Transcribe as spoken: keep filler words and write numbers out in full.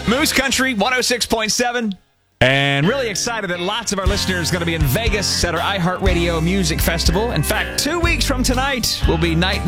Moose Country one oh six point seven. And really excited that lots of our listeners are going to be in Vegas at our iHeartRadio Music Festival. In fact, two weeks from tonight will be night